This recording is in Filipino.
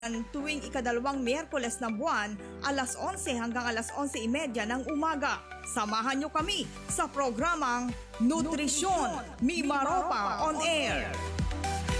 tuwing ikadalawang Miyerkules ng buwan, alas 11 hanggang alas 11:30 ng umaga. Samahan nyo kami sa programang Nutrisyon Mimaropa On Air.